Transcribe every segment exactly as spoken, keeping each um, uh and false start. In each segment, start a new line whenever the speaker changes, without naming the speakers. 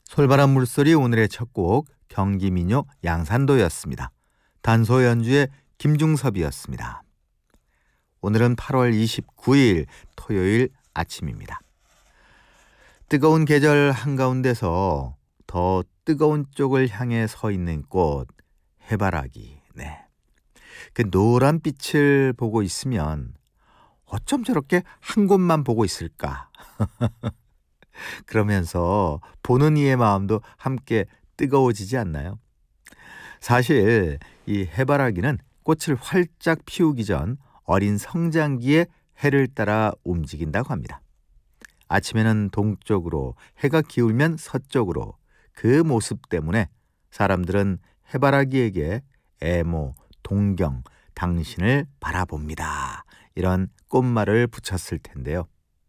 솔바람 물소리 오늘의 첫 곡 경기민요 양산도였습니다. 단소 연주의 김중섭이었습니다. 오늘은 팔월 이십구일 토요일 아침입니다. 뜨거운 계절 한가운데서 더 뜨거운 쪽을 향해 서 있는 꽃 해바라기. 네. 그 노란 빛을 보고 있으면 어쩜 저렇게 한 곳만 보고 있을까? 그러면서 보는 이의 마음도 함께 뜨거워지지 않나요? 사실 이 해바라기는 꽃을 활짝 피우기 전 어린 성장기에 해를 따라 움직인다고 합니다. 아침에는 동쪽으로, 해가 기울면 서쪽으로. 그 모습 때문에 사람들은 해바라기에게 애모, 동경, 당신을 바라봅니다. 이런 꽃말을 붙였을 텐데요.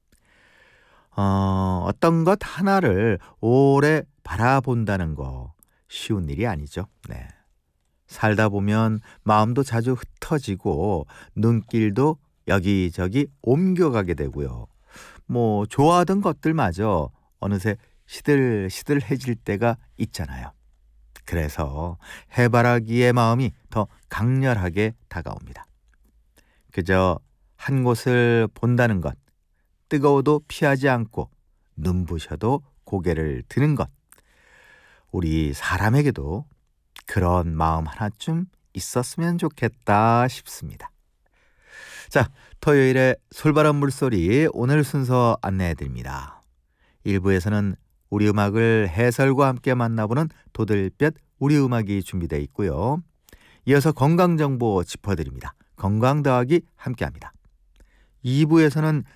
어, 어떤 것 하나를 오래 바라본다는 거 쉬운 일이 아니죠. 네. 살다 보면 마음도 자주 흩어지고 눈길도 여기저기 옮겨가게 되고요. 뭐 좋아하던 것들마저 어느새 시들시들해질 때가 있잖아요. 그래서 해바라기의 마음이 더 강렬하게 다가옵니다. 그저 한 곳을 본다는 것, 뜨거워도 피하지 않고 눈부셔도 고개를 드는 것. 우리 사람에게도 그런 마음 하나쯤 있었으면 좋겠다 싶습니다. 자, 토요일에 솔바람 물소리 오늘 순서 안내해드립니다. 일 부에서는 우리 음악을 해설과 함께 만나보는 도들볕 우리 음악이 준비되어 있고요. 이어서 건강정보 짚어드립니다. 건강 더하기 함께합니다. 이 부에서는